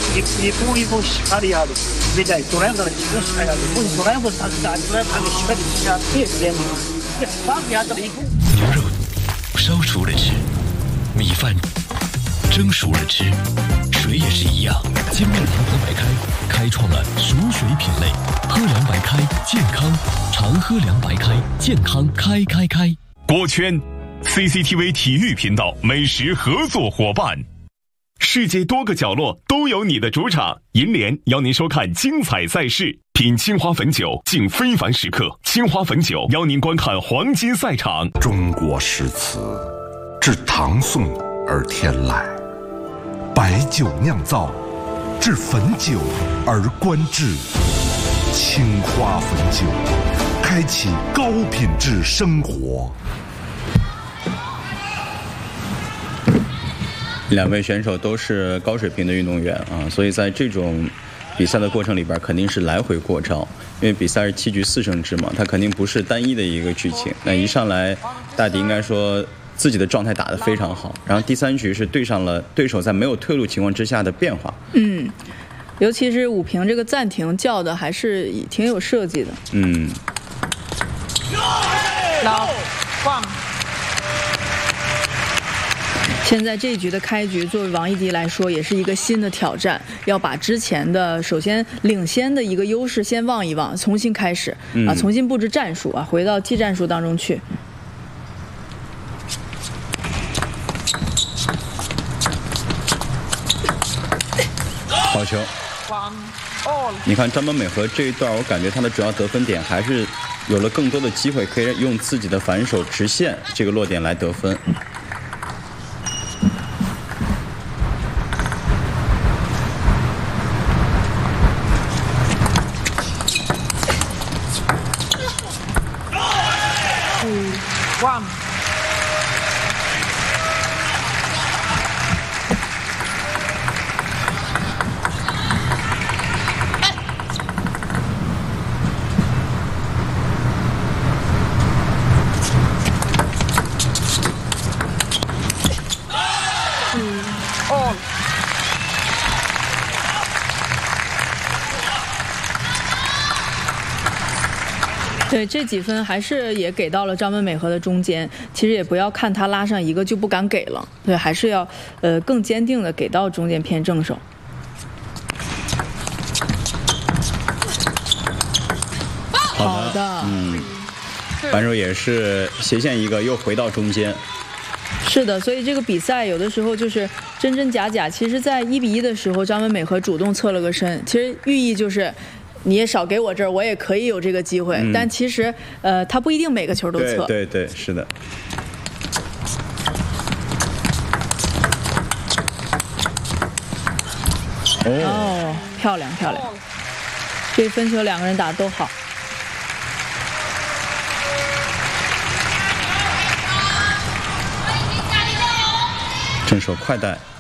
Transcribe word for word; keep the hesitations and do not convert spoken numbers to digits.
一步一步しっかりやる。で、ドライブから自分しかやる。もうドライブさせたドライブからしっかりやって全部。で、バーやったら一步。 牛肉烧熟了吃，米饭蒸熟了吃，水也是一样。金麦阳光白开开创了熟水品类，喝凉白开健康，常喝凉白开健康开开开。 锅圈 C C T V 体育频道美食合作伙伴，世界多个角落都有你的主场。银联邀您收看精彩赛事，品青花汾酒，敬非凡时刻。青花汾酒邀您观看黄金赛场。 中国诗词自唐宋而天来，白酒酿造，至汾酒而观致。青花汾酒，开启高品质生活。 两位选手都是高水平的运动员啊，所以在这种比赛的过程里边，肯定是来回过招，因为比赛是七局四胜制嘛，它肯定不是单一的一个剧情。那一上来，大迪应该说自己的状态打得非常好，然后第三局是对上了对手在没有退路情况之下的变化。 嗯，尤其是武平这个暂停叫的还是挺有设计的。 嗯。 老放。现在这一局的开局，作为王艺迪来说，也是一个新的挑战，要把之前的首先领先的一个优势先忘一忘，重新开始啊，重新布置战术啊，回到技战术当中去。 好球！你看张本美和这一段，我感觉她的主要得分点还是有了更多的机会，可以用自己的反手直线这个落点来得分。 One。All。 对，这几分还是也给到了张本美和的中间。其实也不要看他拉上一个就不敢给了，对，还是要呃更坚定的给到中间偏正手。好的， 嗯，反手也是斜线一个，又回到中间。 是的，所以这个比赛有的时候就是真真假假。其实，在一比一的时候，张本美和主动侧了个身，其实寓意就是。你也少给我这儿，我也可以有这个机会，嗯、但其实，呃，他不一定每个球都测。 对对对，是的。 哦，哦漂亮漂亮，这分球两个人打都好。 正手快带。